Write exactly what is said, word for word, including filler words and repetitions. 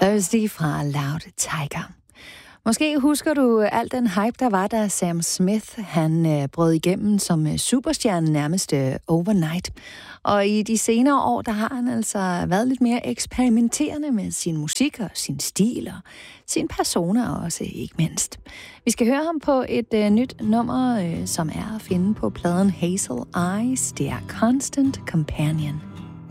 Thursday fra Loud Tiger. Måske husker du alt den hype, der var, da Sam Smith han øh, brød igennem som øh, superstjerne nærmest øh, overnight. Og i de senere år, der har han altså været lidt mere eksperimenterende med sin musik og sin stil og sin persona også, ikke mindst. Vi skal høre ham på et øh, nyt nummer, øh, som er at finde på pladen Hazel Eyes. Det er Constant Companion.